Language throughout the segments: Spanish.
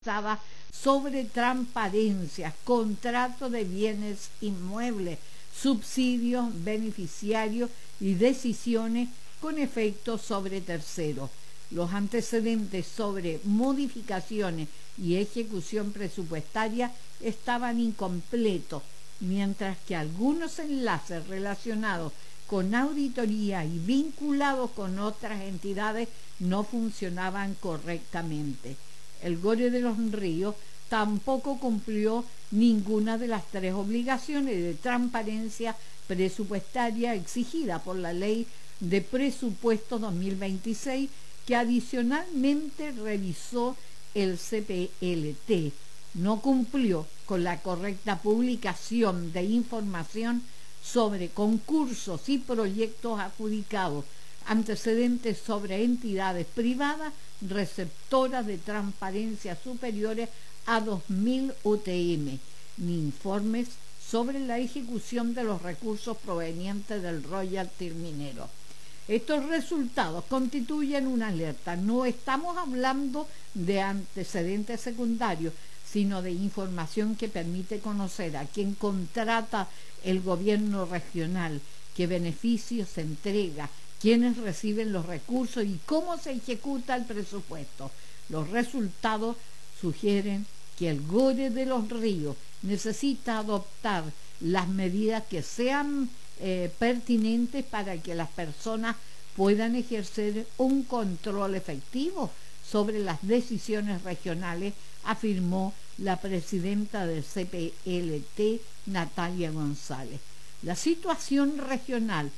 sobre transparencias, contrato de bienes inmuebles, subsidios, beneficiarios y decisiones con efecto sobre terceros. Los antecedentes sobre modificaciones y ejecución presupuestaria estaban incompletos, mientras que algunos enlaces relacionados con auditoría y vinculados con otras entidades no funcionaban correctamente. El Gore de los Ríos tampoco cumplió ninguna de las tres obligaciones de transparencia presupuestaria exigida por la Ley de Presupuesto 2026, que adicionalmente revisó el CPLT. No cumplió con la correcta publicación de información sobre concursos y proyectos adjudicados, antecedentes sobre entidades privadas receptoras de transparencia superiores a 2.000 UTM, ni informes sobre la ejecución de los recursos provenientes del royalty minero. Estos resultados constituyen una alerta. No estamos hablando de antecedentes secundarios, sino de información que permite conocer a quién contrata el gobierno regional, qué beneficios se entrega, quiénes reciben los recursos y cómo se ejecuta el presupuesto. Los resultados sugieren que el Gore de los Ríos necesita adoptar las medidas que sean pertinentes para que las personas puedan ejercer un control efectivo sobre las decisiones regionales, afirmó la presidenta del CPLT, Natalia González. La situación regional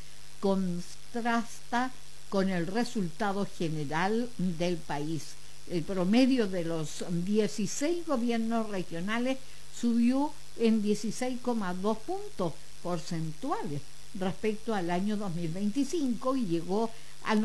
contrasta con el resultado general del país. El promedio de los 16 gobiernos regionales subió en 16,2 puntos porcentuales respecto al año 2025 y llegó al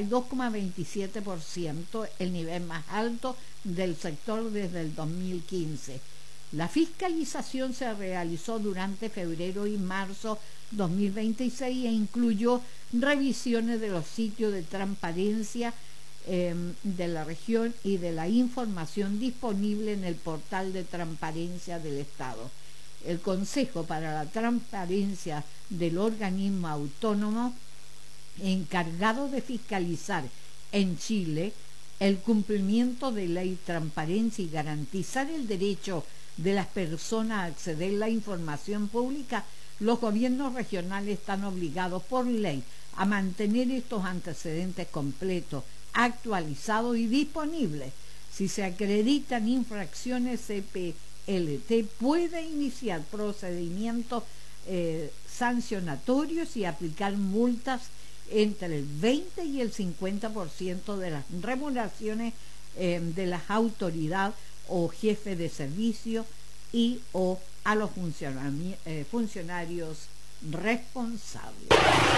92,27%, el nivel más alto del sector desde el 2015. La fiscalización se realizó durante febrero y marzo 2026 e incluyó revisiones de los sitios de transparencia de la región y de la información disponible en el portal de transparencia del Estado. El Consejo para la Transparencia del organismo autónomo encargado de fiscalizar en Chile el cumplimiento de ley, transparencia y garantizar el derecho de las personas a acceder a la información pública, los gobiernos regionales están obligados por ley a mantener estos antecedentes completos, actualizados y disponibles. Si se acreditan infracciones, CPLT puede iniciar procedimientos sancionatorios y aplicar multas entre el 20 y el 50% de las remuneraciones de las autoridades o jefes de servicio y o a los funcionarios responsables.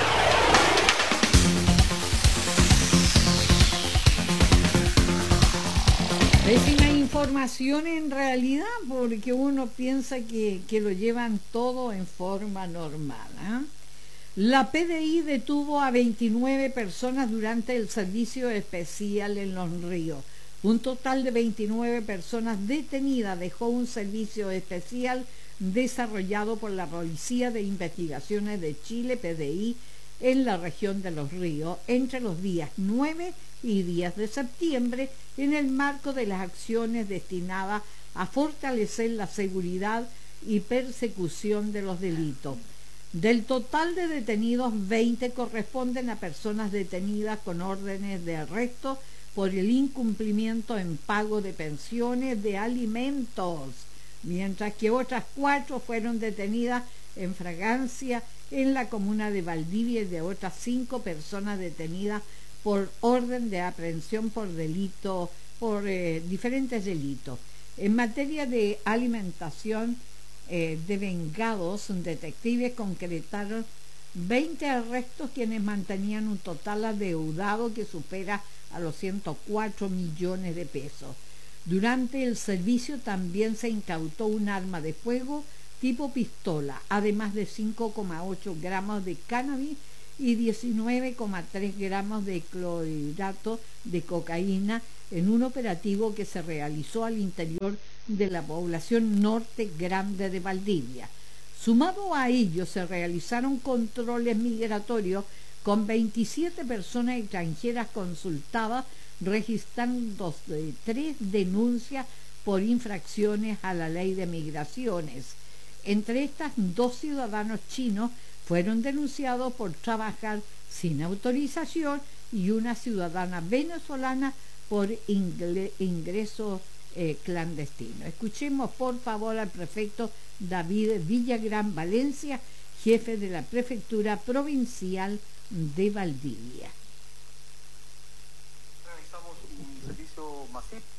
Pésima información en realidad, porque uno piensa que lo llevan todo en forma normal, ¿eh? La PDI detuvo a 29 personas durante el servicio especial en Los Ríos. Un total de 29 personas detenidas dejó un servicio especial desarrollado por la Policía de Investigaciones de Chile, PDI, en la región de Los Ríos entre los días 9 y 10 de septiembre en el marco de las acciones destinadas a fortalecer la seguridad y persecución de los delitos. Del total de detenidos, 20 corresponden a personas detenidas con órdenes de arresto por el incumplimiento en pago de pensiones de alimentos, mientras que otras 4 fueron detenidas en flagrancia en la comuna de Valdivia y de otras 5 personas detenidas por orden de aprehensión por diferentes delitos. En materia de alimentación de vengados, detectives concretaron 20 arrestos quienes mantenían un total adeudado que supera a los 104 millones de pesos. Durante el servicio también se incautó un arma de fuego tipo pistola, además de 5,8 gramos de cannabis y 19,3 gramos de clorhidrato de cocaína en un operativo que se realizó al interior de la población Norte Grande de Valdivia. Sumado a ello, se realizaron controles migratorios con 27 personas extranjeras consultadas, registrando 3 denuncias por infracciones a la ley de migraciones. Entre estas, 2 ciudadanos chinos fueron denunciados por trabajar sin autorización y una ciudadana venezolana por ingreso clandestino. Escuchemos por favor al prefecto David Villagrán Valencia, jefe de la Prefectura Provincial de Valdivia. Realizamos un servicio masivo